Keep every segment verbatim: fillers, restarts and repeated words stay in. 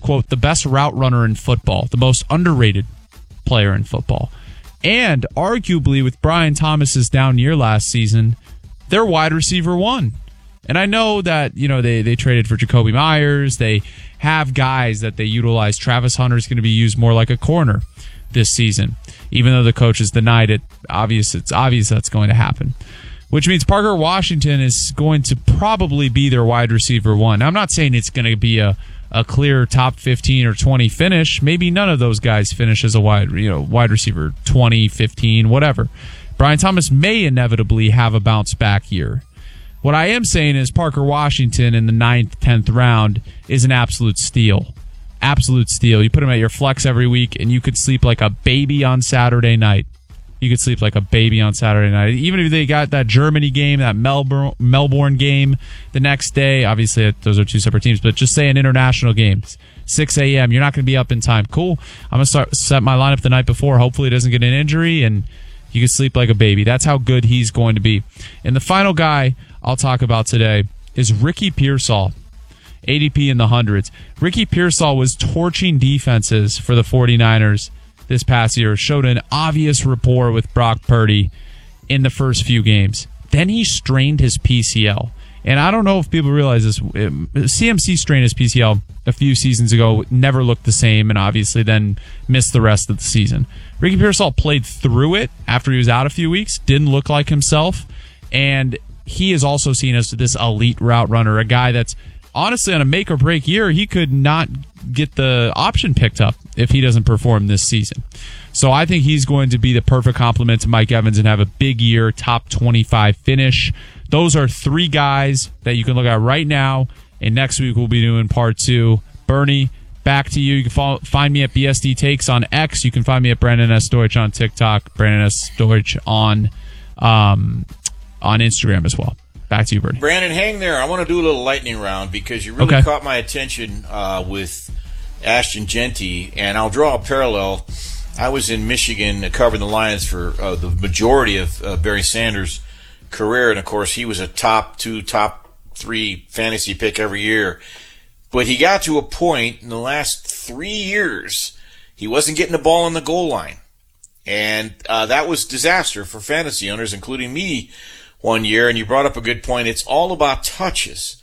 quote, the best route runner in football, the most underrated player in football. And arguably, with Brian Thomas's down year last season, they're wide receiver one. And I know that, you know, they, they traded for Jacoby Myers. They have guys that they utilize. Travis Hunter is going to be used more like a corner this season, even though the coach has denied it. Obvious, it's obvious that's going to happen, which means Parker Washington is going to probably be their wide receiver one. Now, I'm not saying it's going to be a, a clear top fifteen or twenty finish. Maybe none of those guys finish as a wide, you know, wide receiver twenty, fifteen, whatever. Brian Thomas may inevitably have a bounce back year. What I am saying is Parker Washington in the ninth, tenth round is an absolute steal. Absolute steal. You put him at your flex every week, and you could sleep like a baby on Saturday night. You could sleep like a baby on Saturday night. Even if they got that Germany game, that Melbourne Melbourne game the next day, obviously those are two separate teams, but just say an international game, six a.m., you're not going to be up in time. Cool. I'm going to start set my lineup the night before. Hopefully it doesn't get an injury, and you can sleep like a baby. That's how good he's going to be. And the final guy I'll talk about today is Ricky Pearsall, A D P in the hundreds. Ricky Pearsall was torching defenses for the 49ers this past year, showed an obvious rapport with Brock Purdy in the first few games. Then he strained his P C L. And I don't know if people realize this. C M C strained his P C L a few seasons ago, never looked the same, and obviously then missed the rest of the season. Ricky Pearsall played through it after he was out a few weeks, didn't look like himself, and he is also seen as this elite route runner, a guy that's honestly on a make or break year. He could not get the option picked up if he doesn't perform this season. So I think he's going to be the perfect complement to Mike Evans and have a big year, top twenty-five finish. Those are three guys that you can look at right now, and next week we'll be doing part two. Bernie, back to you. You can follow, find me at B S D Takes on X. You can find me at Brandon S. Deutsch on TikTok, Brandon S. Deutsch on um, on Instagram as well. Back to you, Bernie. Brandon, hang there. I want to do a little lightning round because you really okay. caught my attention uh, with Ashton Jeanty, and I'll draw a parallel. I was in Michigan covering the Lions for uh, the majority of uh, Barry Sanders' career, and of course he was a top two, top three fantasy pick every year. But he got to a point in the last three years he wasn't getting the ball on the goal line, and uh, that was disaster for fantasy owners, including me, one year. And you brought up a good point. It's all about touches.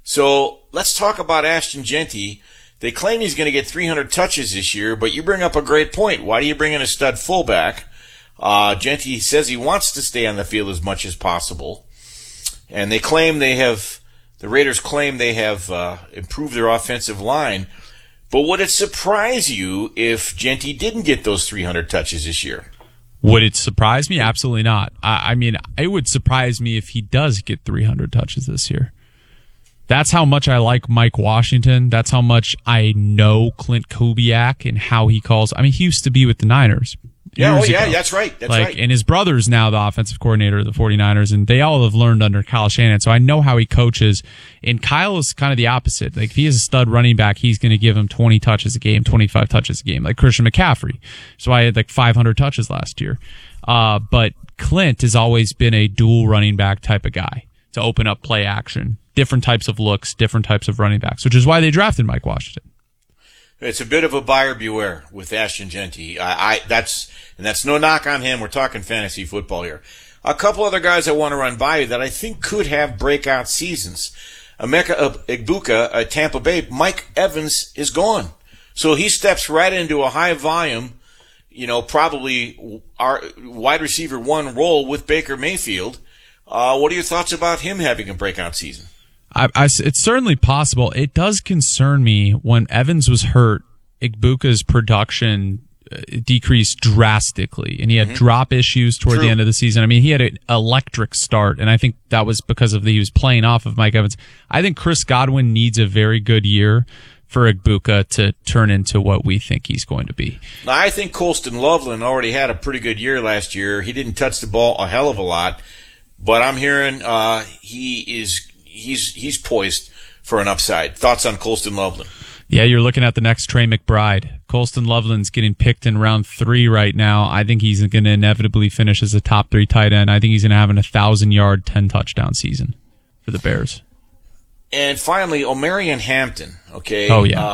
So let's talk about Ashton Jeanty. They claim he's going to get three hundred touches this year, but you bring up a great point. Why do you bring in a stud fullback? Uh, Jeanty says he wants to stay on the field as much as possible. And they claim they have, the Raiders claim they have uh, improved their offensive line. But would it surprise you if Jeanty didn't get those three hundred touches this year? Would it surprise me? Absolutely not. I, I mean, it would surprise me if he does get three hundred touches this year. That's how much I like Mike Washington. That's how much I know Clint Kubiak and how he calls. I mean, he used to be with the Niners. Yeah, oh yeah, ago. that's right. That's like, right. And his brother's now the offensive coordinator of the 49ers, and they all have learned under Kyle Shanahan, so I know how he coaches. And Kyle is kind of the opposite. Like, if he is a stud running back, he's going to give him twenty touches a game, twenty-five touches a game, like Christian McCaffrey. So I had like five hundred touches last year. Uh, but Clint has always been a dual running back type of guy to open up play action, different types of looks, different types of running backs, which is why they drafted Mike Washington. It's a bit of a buyer beware with Ashton Jeanty. I, I that's and that's no knock on him. We're talking fantasy football here. A couple other guys I want to run by you that I think could have breakout seasons. Emeka Egbuka at Tampa Bay. Mike Evans is gone, so he steps right into a high volume, you know, probably our wide receiver one role with Baker Mayfield. Uh, what are your thoughts about him having a breakout season? I, I, it's certainly possible. It does concern me when Evans was hurt, Igbuka's production decreased drastically, and he had mm-hmm. drop issues toward True. the end of the season. I mean, he had an electric start, and I think that was because of the, he was playing off of Mike Evans. I think Chris Godwin needs a very good year for Igbuka to turn into what we think he's going to be. Now, I think Colston Loveland already had a pretty good year last year. He didn't touch the ball a hell of a lot, but I'm hearing uh, he is he's he's poised for an upside. Thoughts on Colston Loveland? Yeah, you're looking at the next Trey McBride. Colston Loveland's getting picked in round three right now. I think he's going to inevitably finish as a top three tight end. I think he's going to have an one thousand yard, ten touchdown season for the Bears. And finally, Omarion Hampton. Okay. Oh, yeah. Uh,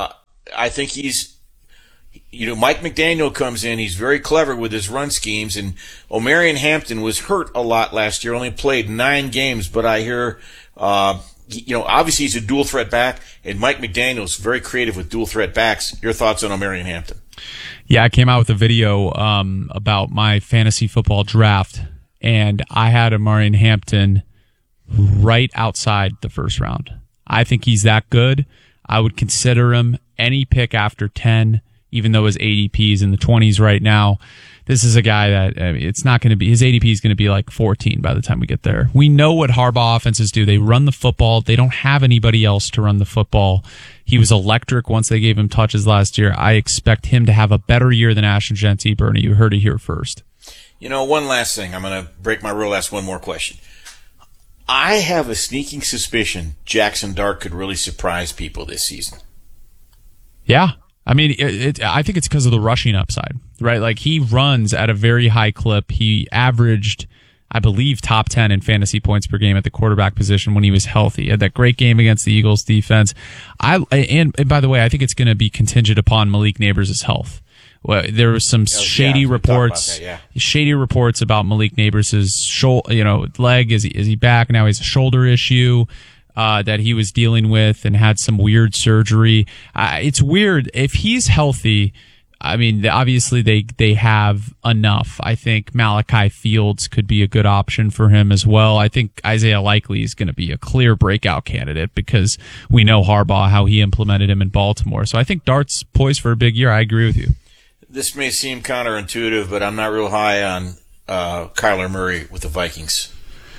I think he's, you know, Mike McDaniel comes in. He's very clever with his run schemes. And Omarion Hampton was hurt a lot last year, only played nine games. But I hear, uh, you know, obviously he's a dual threat back, and Mike McDaniel's very creative with dual threat backs. Your thoughts on Omarion Hampton? Yeah, I came out with a video um, about my fantasy football draft, and I had Omarion Hampton right outside the first round. I think he's that good. I would consider him any pick after ten, even though his A D P is in the twenties right now. This is a guy that I mean, it's not going to be, his A D P is going to be like fourteen by the time we get there. We know what Harbaugh offenses do. They run the football. They don't have anybody else to run the football. He was electric once they gave him touches last year. I expect him to have a better year than Ashton Jeanty. Bernie, you heard it here first. You know, one last thing. I'm going to break my rule, ask one more question. I have a sneaking suspicion Jackson Dart could really surprise people this season. Yeah. I mean, it, it, I think it's because of the rushing upside, right? Like, he runs at a very high clip. He averaged, I believe, top ten in fantasy points per game at the quarterback position when he was healthy. He had that great game against the Eagles defense. I and, and by the way, I think it's going to be contingent upon Malik Nabers' health. Well, there was some oh, shady yeah, reports, that, yeah. shady reports about Malik Nabers' shoulder, you know, leg. Is he, is he back now? He has a shoulder issue uh, that he was dealing with and had some weird surgery. Uh, it's weird. If he's healthy, I mean, obviously they, they have enough. I think Malachi Fields could be a good option for him as well. I think Isaiah Likely is going to be a clear breakout candidate because we know Harbaugh, how he implemented him in Baltimore. So I think Dart's poised for a big year. I agree with you. This may seem counterintuitive, but I'm not real high on uh, Kyler Murray with the Vikings.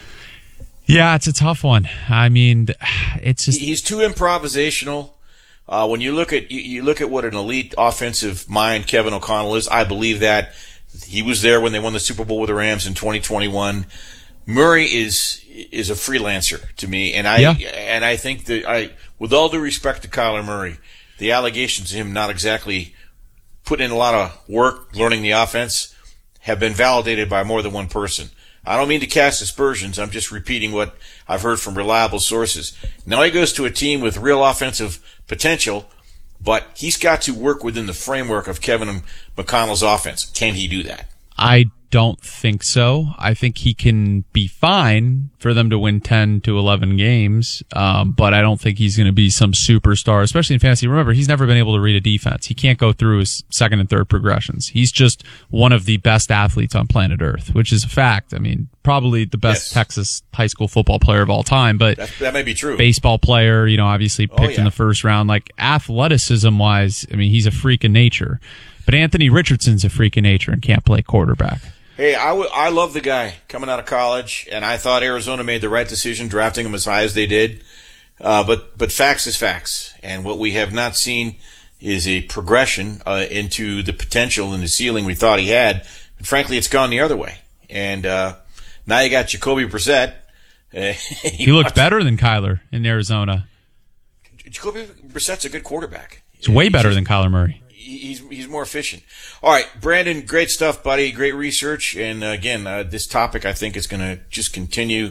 Yeah, it's a tough one. I mean, it's just he's too improvisational. Uh, when you look at you, you look at what an elite offensive mind Kevin O'Connell is, I believe that he was there when they won the Super Bowl with the Rams in twenty twenty-one. Murray is is a freelancer to me, and I yeah. and I think that I, with all due respect to Kyler Murray, the allegations of him not exactly putting in a lot of work learning the offense have been validated by more than one person. I don't mean to cast aspersions. I'm just repeating what I've heard from reliable sources. Now he goes to a team with real offensive potential, but he's got to work within the framework of Kevin McConnell's offense. Can he do that? I don't think so. I think he can be fine for them to win ten to eleven games, um, but I don't think he's going to be some superstar, especially in fantasy. Remember, he's never been able to read a defense. He can't go through his second and third progressions. He's just one of the best athletes on planet Earth, which is a fact. I mean, probably the best yes. Texas high school football player of all time, but that, that may be true. Baseball player, you know, obviously picked oh, yeah. in the first round. Like, athleticism-wise, I mean, he's a freak of nature. But Anthony Richardson's a freak of nature and can't play quarterback. Hey, I, w- I love the guy coming out of college, and I thought Arizona made the right decision drafting him as high as they did. Uh, but but facts is facts, and what we have not seen is a progression uh, into the potential and the ceiling we thought he had. And frankly, it's gone the other way. And uh, now you got Jacoby Brissett. Uh, he he looked better than Kyler in Arizona. Jacoby Brissett's a good quarterback. He's way better than Kyler Murray. He's he's more efficient. All right, Brandon, great stuff, buddy. Great research. And uh, again, uh, this topic I think is going to just continue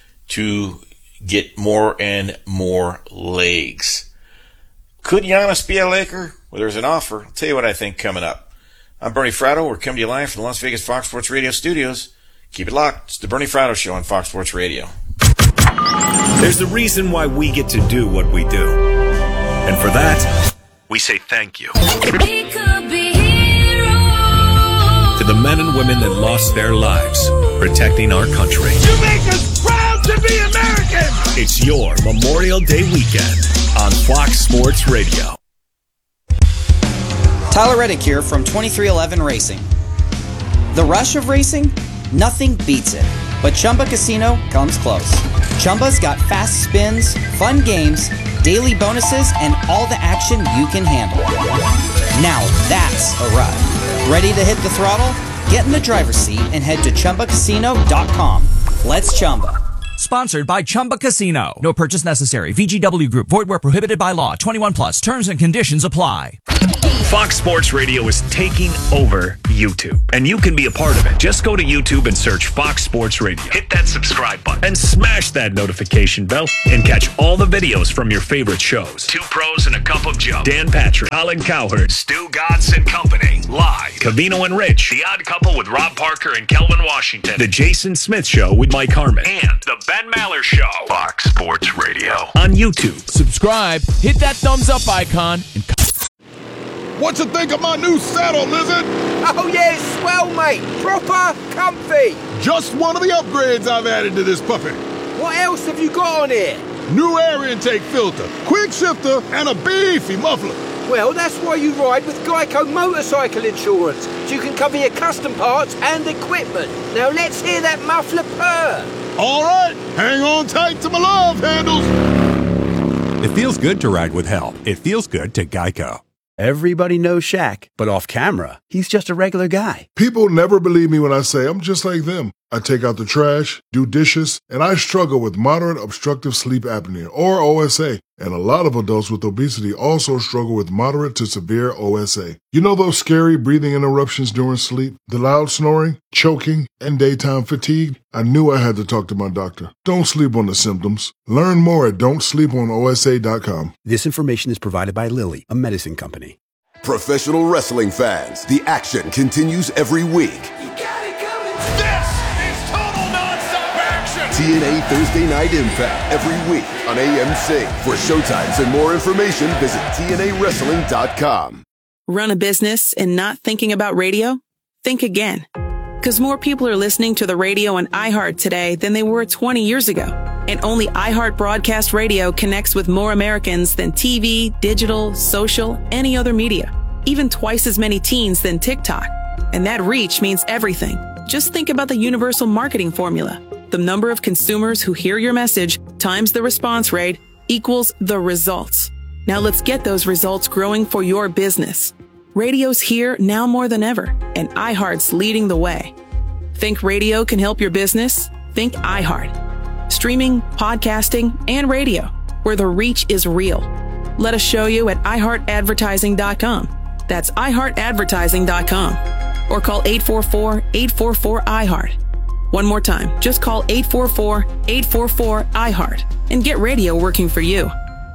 to get more and more legs. Could Giannis be a Laker? Well, there's an offer. I'll tell you what I think coming up. I'm Bernie Fratto. We're coming to you live from the Las Vegas Fox Sports Radio studios. Keep it locked. It's the Bernie Fratto Show on Fox Sports Radio. There's a reason why we get to do what we do. And for that, we say thank you. We could be heroes. To the men and women that lost their lives protecting our country. You make us proud to be American. It's your Memorial Day weekend on Fox Sports Radio. Tyler Reddick here from twenty-three eleven Racing. The rush of racing? Nothing beats it. But Chumba Casino comes close. Chumba's got fast spins, fun games, daily bonuses, and all the action you can handle. Now that's a ride. Ready to hit the throttle? Get in the driver's seat and head to Chumba Casino dot com. Let's Chumba. Sponsored by Chumba Casino. No purchase necessary. V G W Group. Void where prohibited by law. twenty-one plus. Terms and conditions apply. Fox Sports Radio is taking over YouTube, and you can be a part of it. Just go to YouTube and search Fox Sports Radio. Hit that subscribe button and smash that notification bell and catch all the videos from your favorite shows. Two Pros and a Cup of Joe. Dan Patrick, Colin Cowherd, Stu Gatz and Company. Live. Covino and Rich. The Odd Couple with Rob Parker and Kelvin Washington. The Jason Smith Show with Mike Harmon. And The Ben Maller Show. Fox Sports Radio. On YouTube. Subscribe, hit that thumbs up icon, and What you think of my new saddle, Lizard? Oh yeah, it's swell, mate. Proper comfy. Just one of the upgrades I've added to this puppy. What else have you got on here? New air intake filter, quick shifter, and a beefy muffler. Well, that's why you ride with Geico Motorcycle Insurance, so you can cover your custom parts and equipment. Now let's hear that muffler purr. All right, hang on tight to my love handles. It feels good to ride with help. It feels good to Geico. Everybody knows Shaq, but off camera, he's just a regular guy. People never believe me when I say I'm just like them. I take out the trash, do dishes, and I struggle with moderate obstructive sleep apnea, or O S A. And a lot of adults with obesity also struggle with moderate to severe O S A. You know those scary breathing interruptions during sleep, the loud snoring, choking, and daytime fatigue? I knew I had to talk to my doctor. Don't sleep on the symptoms. Learn more at don't sleep on O S A dot com. This information is provided by Lilly, a medicine company. Professional wrestling fans, the action continues every week. T N A Thursday Night Impact every week on A M C. For showtimes and more information, visit T N A wrestling dot com. Run a business and not thinking about radio? Think again. Because more people are listening to the radio on iHeart today than they were twenty years ago. And only iHeart Broadcast Radio connects with more Americans than T V, digital, social, any other media. Even twice as many teens than TikTok. And that reach means everything. Just think about the universal marketing formula. The number of consumers who hear your message times the response rate equals the results. Now let's get those results growing for your business. Radio's here now more than ever, and iHeart's leading the way. Think radio can help your business? Think iHeart. Streaming, podcasting, and radio, where the reach is real. Let us show you at i heart advertising dot com. That's i heart advertising dot com. Or call eight four four, eight four four, I heart. One more time, just call eight four four, eight four four, I heart and get radio working for you.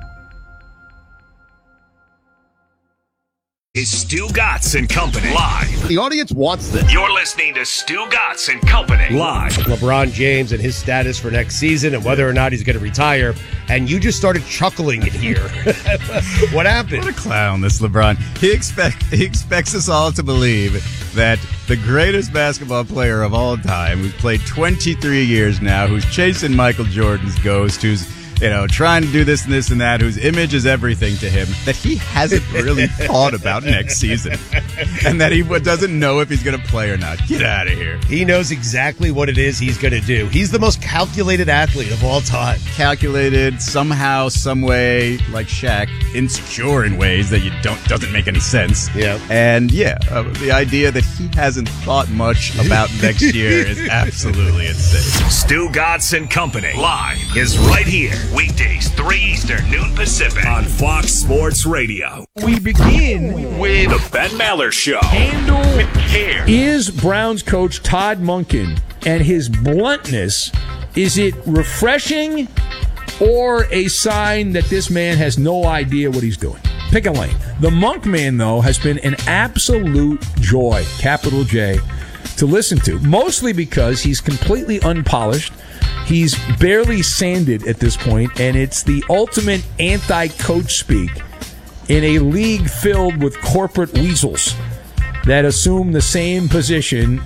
Is Stu Gatz and Company live. The audience wants this. You're listening to Stu Gatz and Company live. LeBron James and his status for next season and whether or not he's going to retire. And you just started chuckling in here. What happened? What a clown, this LeBron. He expect he expects us all to believe that the greatest basketball player of all time, who's played twenty-three years now, who's chasing Michael Jordan's ghost, who's you know, trying to do this and this and that, whose image is everything to him, that he hasn't really thought about next season. And that he doesn't know if he's going to play or not. Get out of here. He knows exactly what it is he's going to do. He's the most calculated athlete of all time. Calculated, somehow, some way, like Shaq, insecure in ways that you don't doesn't make any sense. Yeah. And yeah, uh, the idea that he hasn't thought much about next year is absolutely insane. Stu Gatz and Company live is right here. Weekdays, three Eastern, noon Pacific on Fox Sports Radio. We begin with the Ben Maller Show. Handle with care. Is Browns coach Todd Monken and his bluntness, is it refreshing or a sign that this man has no idea what he's doing? Pick a lane. The Monk man, though, has been an absolute joy, capital J, to listen to, mostly because he's completely unpolished. He's barely sanded at this point, and it's the ultimate anti-coach speak in a league filled with corporate weasels that assume the same position,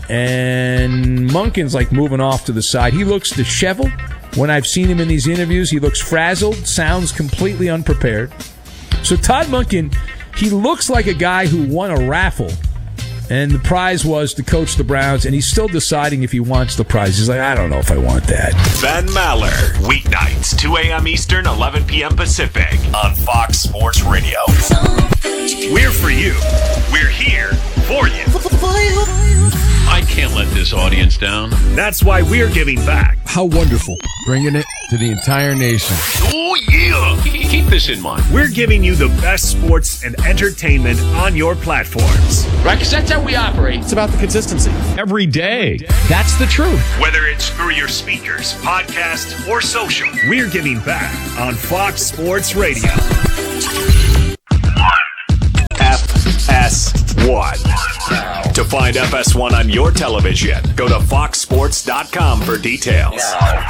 and Monken's like moving off to the side. He looks disheveled. When I've seen him in these interviews, he looks frazzled, sounds completely unprepared. So Todd Monken, he looks like a guy who won a raffle, and the prize was to coach the Browns, and he's still deciding if he wants the prize. He's like, I don't know if I want that. Ben Maller, weeknights, two a.m. Eastern, eleven p.m. Pacific on Fox Sports Radio. We're for you. We're here for you. I can't can't let this audience down. That's why we're giving back. How wonderful. Bringing it to the entire nation. Oh, yeah. Keep this in mind. We're giving you the best sports and entertainment on your platforms. Right, because that's how we operate. It's about the consistency. Every day. That's the truth. Whether it's through your speakers, podcast, or social, we're giving back on Fox Sports Radio. F S one. To find F S one on your television, go to fox sports dot com for details.